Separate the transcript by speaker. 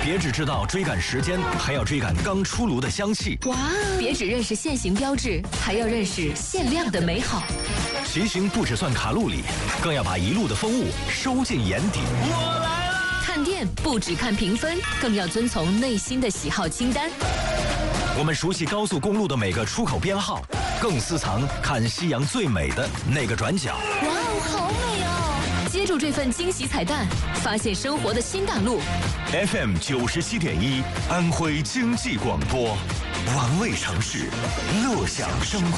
Speaker 1: 别只知道追赶时间，还要追赶刚出炉的香气。
Speaker 2: 哇！别只认识限行标志，还要认识限量的美好。
Speaker 1: 骑行不只算卡路里，更要把一路的风物收进眼底。
Speaker 3: 我来了！
Speaker 2: 看店不只看评分，更要遵从内心的喜好清单。
Speaker 1: 我们熟悉高速公路的每个出口编号，更私藏看夕阳最美的那个转角。
Speaker 2: 哇哦，好美哦！接住这份惊喜彩蛋，发现生活的新大陆。
Speaker 1: FM 97.1，安徽经济广播，玩味城市，乐享生活。